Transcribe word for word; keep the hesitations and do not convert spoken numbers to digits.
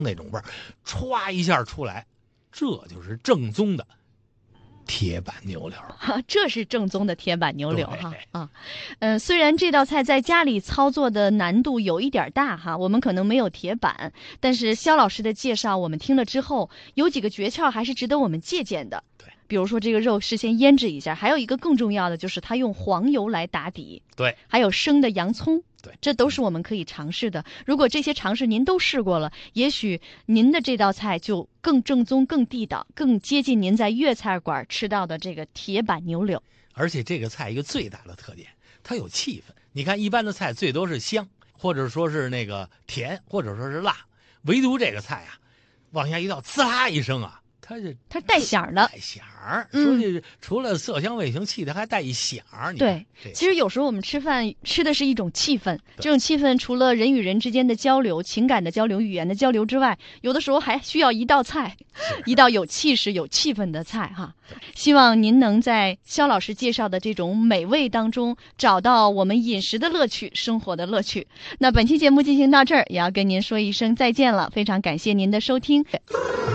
那种味儿，歘一下出来，这就是正宗的铁板牛柳。 哈，这是正宗的铁板牛柳哈啊，嗯、呃，虽然这道菜在家里操作的难度有一点大哈，我们可能没有铁板，但是肖老师的介绍我们听了之后，有几个诀窍还是值得我们借鉴的。 对， 比如说这个肉事先腌制一下，还有一个更重要的就是他用黄油来打底。 对， 还有生的洋葱。 对， 这都是我们可以尝试的。如果这些尝试您都试过了，也许您的这道菜就更正宗、更地道、更接近您在粤菜馆吃到的这个铁板牛柳。 而且这个菜一个最大的特点，它有气氛。你看，一般的菜最多是香，或者说是那个甜，或者说是辣，唯独这个菜啊，往下一倒，呲啦一声啊，它是它带响的， 带响儿。说这除了色香味形气，它还带一响儿。 对，其实有时候我们吃饭吃的是一种气氛，这种气氛除了人与人之间的交流、情感的交流、语言的交流之外，有的时候还需要一道菜，一道有气势、有气氛的菜哈。希望您能在肖老师介绍的这种美味当中找到我们饮食的乐趣、生活的乐趣。那本期节目进行到这儿，也要跟您说一声再见了，非常感谢您的收听。